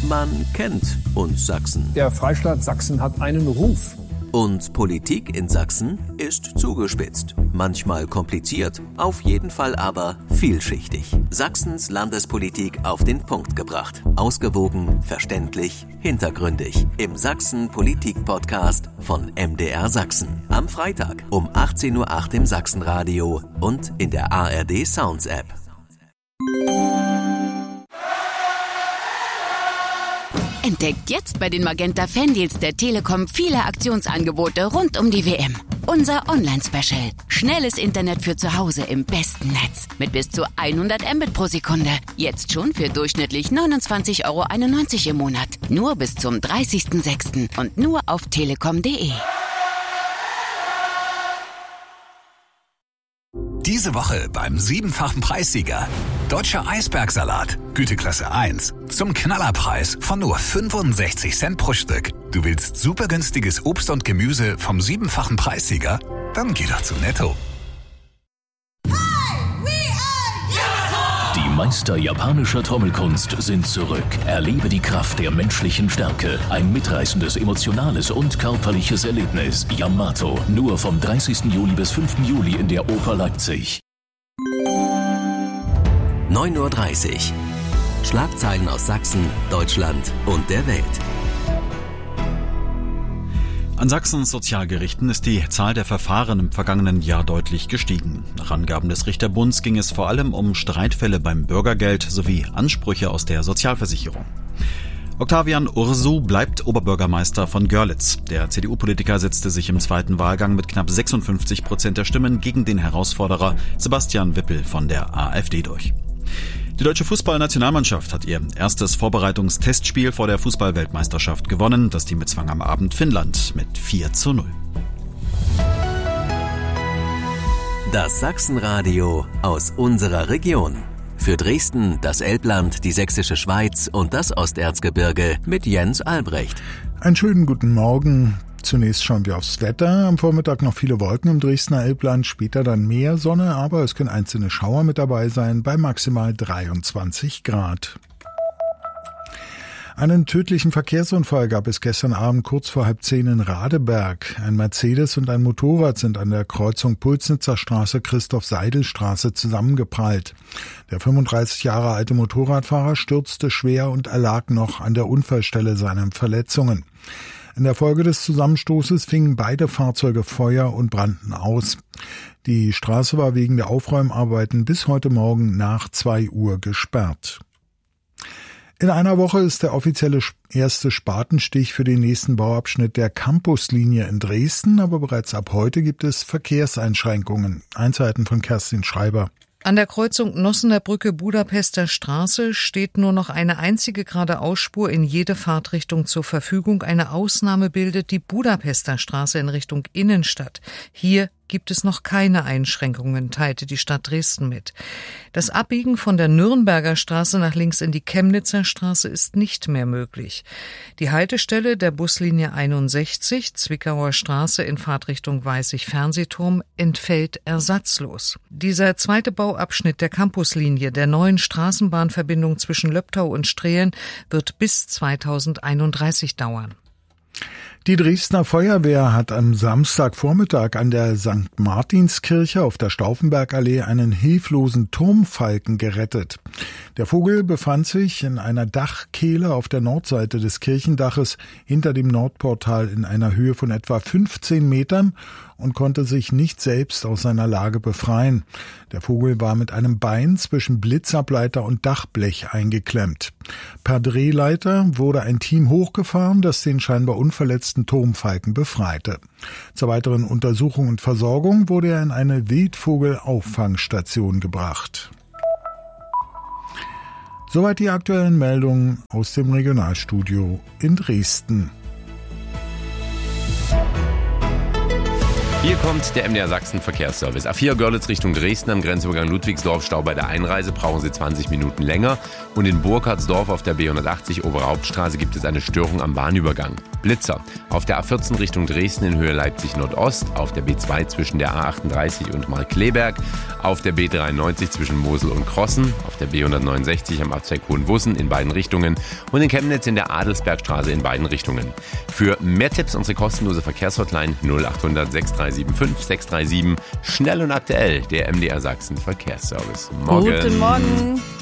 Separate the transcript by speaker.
Speaker 1: Man kennt uns Sachsen.
Speaker 2: Der Freistaat Sachsen hat einen Ruf.
Speaker 1: Und Politik in Sachsen ist zugespitzt. Manchmal kompliziert, auf jeden Fall aber vielschichtig. Sachsens Landespolitik auf den Punkt gebracht. Ausgewogen, verständlich, hintergründig. Im Sachsen-Politik-Podcast von MDR Sachsen. Am Freitag um 18:08 Uhr im Sachsenradio und in der ARD Sounds App.
Speaker 3: Entdeckt jetzt bei den Magenta Fandeals der Telekom viele Aktionsangebote rund um die WM. Unser Online-Special. Schnelles Internet für zu Hause im besten Netz. Mit bis zu 100 Mbit pro Sekunde. Jetzt schon für durchschnittlich 29,91 € im Monat. Nur bis zum 30.06. und nur auf telekom.de.
Speaker 4: Diese Woche beim 7-fachen Preissieger. Deutscher Eisbergsalat, Güteklasse 1. Zum Knallerpreis von nur 65 Cent pro Stück. Du willst super günstiges Obst und Gemüse vom 7-fachen Preissieger? Dann geh doch zu Netto.
Speaker 5: Die Meister japanischer Trommelkunst sind zurück. Erlebe die Kraft der menschlichen Stärke. Ein mitreißendes, emotionales und körperliches Erlebnis. Yamato. Nur vom 30. Juli bis 5. Juli in der Oper Leipzig.
Speaker 1: 9:30 Uhr. Schlagzeilen aus Sachsen, Deutschland und der Welt.
Speaker 6: An Sachsens Sozialgerichten ist die Zahl der Verfahren im vergangenen Jahr deutlich gestiegen. Nach Angaben des Richterbunds ging es vor allem um Streitfälle beim Bürgergeld sowie Ansprüche aus der Sozialversicherung. Octavian Ursu bleibt Oberbürgermeister von Görlitz. Der CDU-Politiker setzte sich im zweiten Wahlgang mit knapp 56% der Stimmen gegen den Herausforderer Sebastian Wippel von der AfD durch. Die deutsche Fußballnationalmannschaft hat ihr erstes Vorbereitungstestspiel vor der Fußball-Weltmeisterschaft gewonnen. Das Team bezwang am Abend Finnland mit 4:0.
Speaker 1: Das Sachsenradio aus unserer Region. Für Dresden, das Elbland, die Sächsische Schweiz und das Osterzgebirge mit Jens Albrecht.
Speaker 7: Einen schönen guten Morgen. Zunächst schauen wir aufs Wetter. Am Vormittag noch viele Wolken im Dresdner Elbland, später dann mehr Sonne, aber es können einzelne Schauer mit dabei sein, bei maximal 23 Grad. Einen tödlichen Verkehrsunfall gab es gestern Abend kurz vor 9:30 in Radeberg. Ein Mercedes und ein Motorrad sind an der Kreuzung Pulsnitzer Straße Christoph-Seidel-Straße zusammengeprallt. Der 35 Jahre alte Motorradfahrer stürzte schwer und erlag noch an der Unfallstelle seinen Verletzungen. In der Folge des Zusammenstoßes fingen beide Fahrzeuge Feuer und brannten aus. Die Straße war wegen der Aufräumarbeiten bis heute Morgen nach 2 Uhr gesperrt. In einer Woche ist der offizielle erste Spatenstich für den nächsten Bauabschnitt der Campuslinie in Dresden, aber bereits ab heute gibt es Verkehrseinschränkungen. Einzelheiten von Kerstin Schreiber.
Speaker 8: An der Kreuzung Nossener Brücke Budapester Straße steht nur noch eine einzige Geradeausspur in jede Fahrtrichtung zur Verfügung. Eine Ausnahme bildet die Budapester Straße in Richtung Innenstadt. Hier gibt es noch keine Einschränkungen, teilte die Stadt Dresden mit. Das Abbiegen von der Nürnberger Straße nach links in die Chemnitzer Straße ist nicht mehr möglich. Die Haltestelle der Buslinie 61, Zwickauer Straße in Fahrtrichtung Weißig-Fernsehturm, entfällt ersatzlos. Dieser zweite Bauabschnitt der Campuslinie der neuen Straßenbahnverbindung zwischen Löbtau und Strehlen wird bis 2031 dauern.
Speaker 7: Die Dresdner Feuerwehr hat am Samstagvormittag an der St. Martinskirche auf der Stauffenbergallee einen hilflosen Turmfalken gerettet. Der Vogel befand sich in einer Dachkehle auf der Nordseite des Kirchendaches hinter dem Nordportal in einer Höhe von etwa 15 Metern und konnte sich nicht selbst aus seiner Lage befreien. Der Vogel war mit einem Bein zwischen Blitzableiter und Dachblech eingeklemmt. Per Drehleiter wurde ein Team hochgefahren, das den scheinbar unverletzten Turmfalken befreite. Zur weiteren Untersuchung und Versorgung wurde er in eine Wildvogelauffangstation gebracht. Soweit die aktuellen Meldungen aus dem Regionalstudio in Dresden.
Speaker 9: Hier kommt der MDR Sachsen Verkehrsservice. A4 Görlitz Richtung Dresden am Grenzübergang Ludwigsdorf, Stau bei der Einreise, brauchen Sie 20 Minuten länger. Und in Burkhardsdorf auf der B180 Obere Hauptstraße gibt es eine Störung am Bahnübergang. Blitzer auf der A14 Richtung Dresden in Höhe Leipzig Nordost, auf der B2 zwischen der A38 und Markkleeberg, auf der B93 zwischen Mosel und Krossen, auf der B169 am Abzweig Hohenwussen in beiden Richtungen und in Chemnitz in der Adelsbergstraße in beiden Richtungen. Für mehr Tipps unsere kostenlose Verkehrshotline 0800 6375 637. Schnell und aktuell, der MDR Sachsen Verkehrsservice.
Speaker 10: Morgen. Guten Morgen.